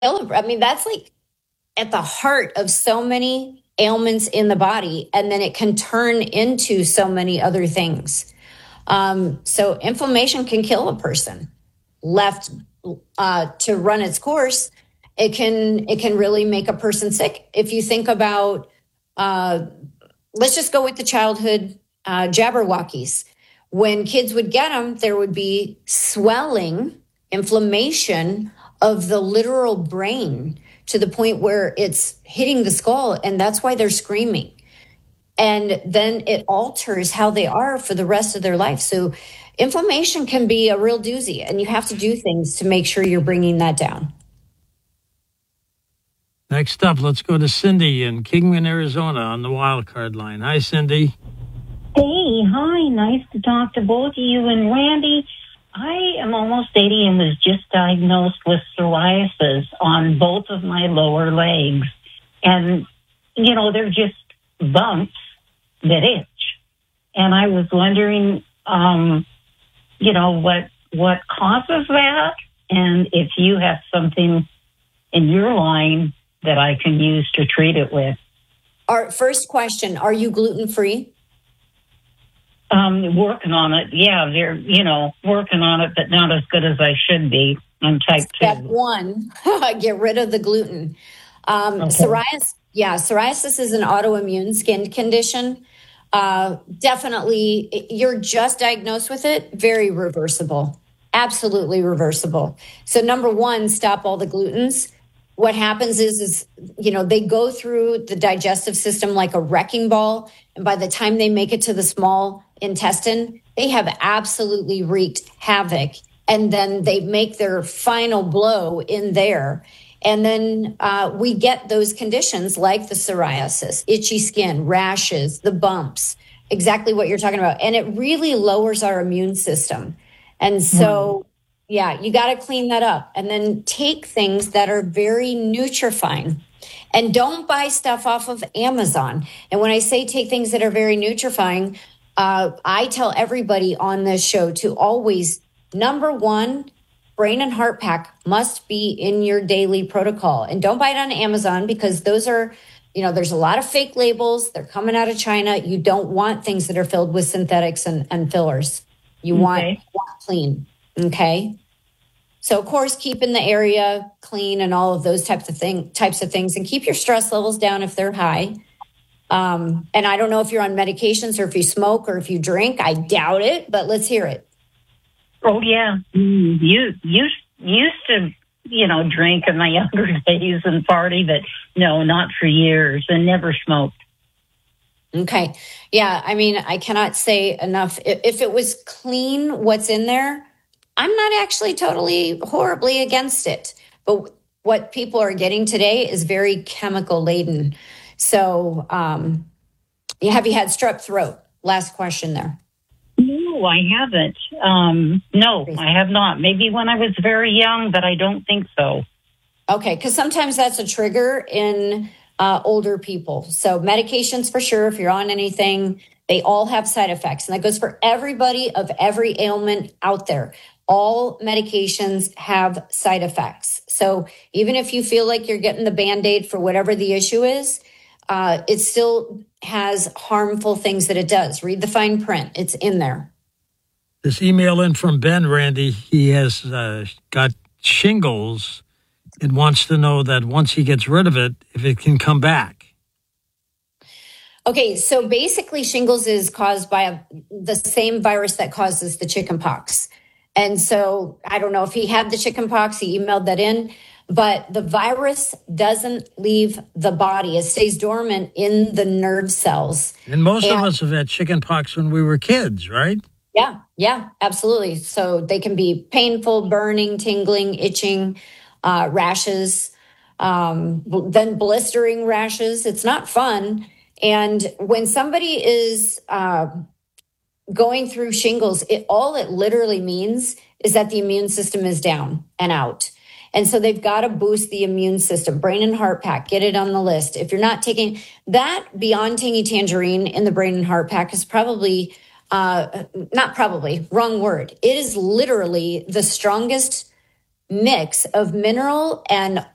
I mean, that's like at the heart of so many ailments in the body, and then it can turn into so many other things. So inflammation can kill a person. Left to run its course, it can really make a person sick. If you think about, let's just go with the childhood Jabberwockies. When kids would get them, there would be swelling, inflammation of the literal brain to the point where it's hitting the skull, and that's why they're screaming. And then it alters how they are for the rest of their life. So inflammation can be a real doozy, and you have to do things to make sure you're bringing that down. Next up, let's go to Cindy in Kingman, Arizona on the wildcard line. Hi, Cindy. Hey, hi. Nice to talk to both of you. And Randy, I am almost 80 and was just diagnosed with psoriasis on both of my lower legs. And, they're just bumps that itch. And I was wondering, what causes that? And if you have something in your line that I can use to treat it with. Our first question, are you gluten-free? Working on it. Yeah, they're, working on it, but not as good as I should be. I'm type 2. Step 1, get rid of the gluten. Okay. Psoriasis is an autoimmune skin condition. Definitely, you're just diagnosed with it. Very reversible. Absolutely reversible. So number 1, stop all the glutens. What happens is they go through the digestive system like a wrecking ball. And by the time they make it to the small intestine, they have absolutely wreaked havoc. And then they make their final blow in there. And then we get those conditions like the psoriasis, itchy skin, rashes, the bumps, exactly what you're talking about. And it really lowers our immune system. And so, you got to clean that up and then take things that are very nutrifying. And don't buy stuff off of Amazon. And when I say take things that are very nutrifying, I tell everybody on this show to always, number 1, Brain and Heart Pack must be in your daily protocol. And don't buy it on Amazon because those are, there's a lot of fake labels. They're coming out of China. You don't want things that are filled with synthetics and fillers. You want clean. Okay. So of course, keeping the area clean and all of those types of things, and keep your stress levels down if they're high. And I don't know if you're on medications or if you smoke or if you drink. I doubt it, but let's hear it. Oh yeah, you used to drink in my younger days and party, but no, not for years, and never smoked. Okay, yeah. I mean, I cannot say enough. If it was clean, what's in there, I'm not actually totally horribly against it. But what people are getting today is very chemical laden. So, have you had strep throat? Last question there. No, I haven't. No, I have not. Maybe when I was very young, but I don't think so. Okay, because sometimes that's a trigger in older people. So medications for sure, if you're on anything, they all have side effects. And that goes for everybody of every ailment out there. All medications have side effects. So even if you feel like you're getting the Band-Aid for whatever the issue is, it still has harmful things that it does. Read the fine print. It's in there. This email in from Ben, Randy, he has got shingles and wants to know that once he gets rid of it, if it can come back. Okay, so basically shingles is caused by the same virus that causes the chickenpox. And so I don't know if he had the chickenpox, he emailed that in, but the virus doesn't leave the body. It stays dormant in the nerve cells. And most of us have had chickenpox when we were kids, right? Yeah, absolutely. So they can be painful, burning, tingling, itching, rashes, then blistering rashes. It's not fun. And when somebody is going through shingles, all it literally means is that the immune system is down and out. And so they've got to boost the immune system. Brain and Heart Pack, get it on the list. If you're not taking that, Beyond Tangy Tangerine in the Brain and Heart Pack is probably, wrong word. It is literally the strongest mix of mineral and